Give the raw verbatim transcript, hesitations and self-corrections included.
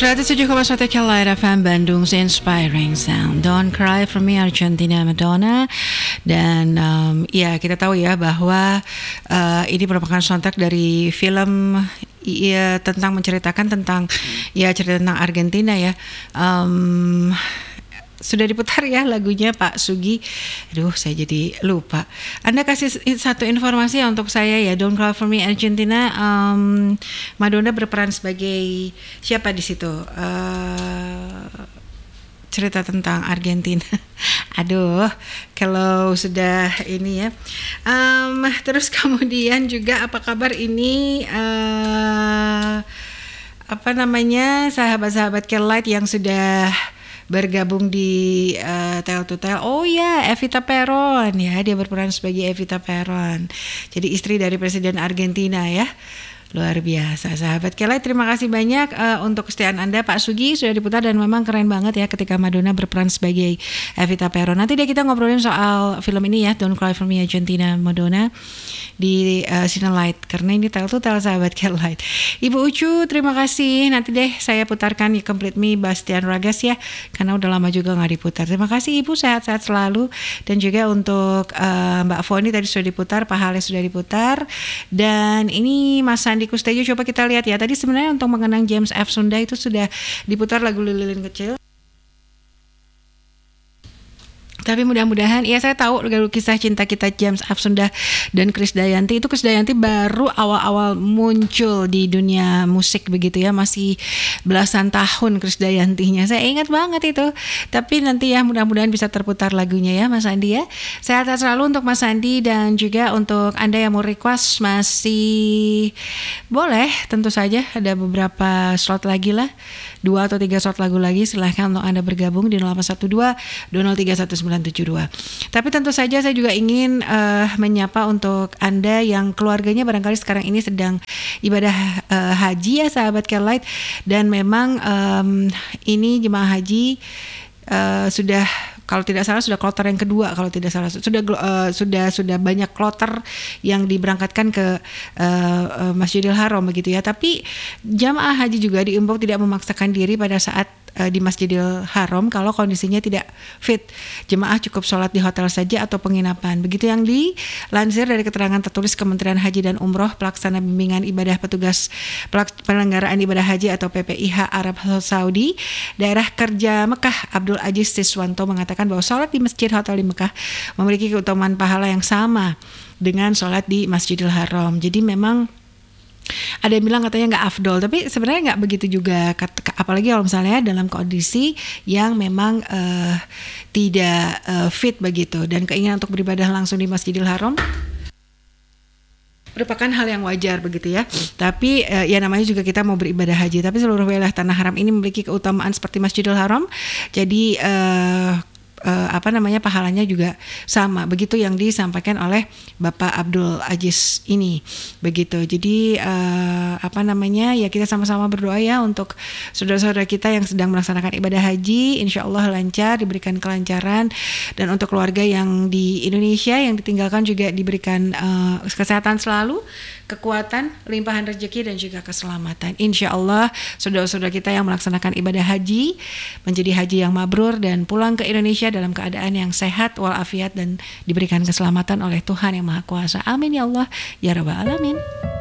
seratus tujuh koma satu Light F M Bandung, Inspiring Sound. Don't Cry For Me, Argentina, Madonna. Dan um, ya kita tahu ya bahwa uh, ini merupakan soundtrack dari film ya, tentang menceritakan tentang ya cerita tentang Argentina ya. Um, Sudah diputar ya lagunya Pak Sugi. Aduh, saya jadi lupa. Anda kasih satu informasi ya untuk saya ya. Don't Cry For Me, Argentina. Um, Madonna berperan sebagai siapa di situ? Uh, cerita tentang Argentina. Aduh, kalau sudah ini ya. Um, terus kemudian juga apa kabar ini? Uh, apa namanya sahabat-sahabat Kelight yang sudah bergabung di uh, Tale to Tale. Oh ya, Evita Peron ya, dia berperan sebagai Evita Peron. Jadi istri dari Presiden Argentina ya. Luar biasa sahabat Kelai, terima kasih banyak uh, untuk kesetiaan Anda. Pak Sugi sudah diputar dan memang keren banget ya ketika Madonna berperan sebagai Evita Peron. Nanti deh kita ngobrolin soal film ini ya, Don't Cry For Me, Argentina, Madonna di uh, Cinelight, karena ini Tale to Tale sahabat Kelai. Ibu Ucu terima kasih, nanti deh saya putarkan You Complete Me Bastian Ragas ya, karena udah lama juga gak diputar. Terima kasih Ibu, sehat-sehat selalu. Dan juga untuk uh, Mbak Foni tadi sudah diputar, Pak Hale sudah diputar. Dan ini Mas Sandi Kustejo, coba kita lihat ya. Tadi sebenarnya untuk mengenang James F. Sunda itu sudah diputar lagu Lilin Kecil. Tapi mudah-mudahan, ya saya tahu lagu kisah cinta kita James F. Sunda dan Krisdayanti itu Krisdayanti baru awal-awal muncul di dunia musik begitu ya, masih belasan tahun Krisdayantinya. Saya ingat banget itu. Tapi nanti ya mudah-mudahan bisa terputar lagunya ya Mas Andi ya. Sehat-sehat selalu untuk Mas Andi dan juga untuk Anda yang mau request masih boleh, tentu saja ada beberapa slot lagi lah. Dua atau tiga slot lagu lagi, silahkan untuk Anda bergabung di nol delapan satu dua dua nol tiga satu sembilan tujuh dua. Tapi tentu saja saya juga ingin uh, menyapa untuk Anda yang keluarganya barangkali sekarang ini sedang ibadah uh, haji ya sahabat Kelight, dan memang um, ini jemaah haji uh, sudah, kalau tidak salah sudah kloter yang kedua, kalau tidak salah sudah uh, sudah sudah banyak kloter yang diberangkatkan ke uh, uh, Masjidil Haram begitu ya. Tapi jamaah haji juga diimbau tidak memaksakan diri pada saat uh, di Masjidil Haram kalau kondisinya tidak fit. Jemaah cukup sholat di hotel saja atau penginapan. Begitu yang dilansir dari keterangan tertulis Kementerian Haji dan Umroh Pelaksana Bimbingan Ibadah Petugas Penyelenggaraan Ibadah Haji atau P P I H Arab Saudi, Daerah Kerja Mekah Abdul Aziz Siswanto mengatakan bahwa sholat di masjid hotel di Mekah memiliki keutamaan pahala yang sama dengan sholat di Masjidil Haram. Jadi memang ada yang bilang katanya nggak afdol, tapi sebenarnya nggak begitu juga. Apalagi kalau misalnya dalam kondisi yang memang uh, tidak uh, fit begitu, dan keinginan untuk beribadah langsung di Masjidil Haram merupakan hal yang wajar begitu ya. Tapi uh, ya namanya juga kita mau beribadah haji, tapi seluruh wilayah tanah haram ini memiliki keutamaan seperti Masjidil Haram. Jadi uh, Uh, apa namanya pahalanya juga sama, begitu yang disampaikan oleh Bapak Abdul Aziz ini begitu. Jadi uh, apa namanya ya kita sama-sama berdoa ya untuk saudara-saudara kita yang sedang melaksanakan ibadah haji, insya Allah lancar, diberikan kelancaran, dan untuk keluarga yang di Indonesia yang ditinggalkan juga diberikan uh, kesehatan selalu, kekuatan, limpahan rezeki, dan juga keselamatan. Insya Allah saudara-saudara kita yang melaksanakan ibadah haji menjadi haji yang mabrur dan pulang ke Indonesia dalam keadaan yang sehat walafiat dan diberikan keselamatan oleh Tuhan yang Maha Kuasa. Amin ya Allah ya Rabbal Alamin.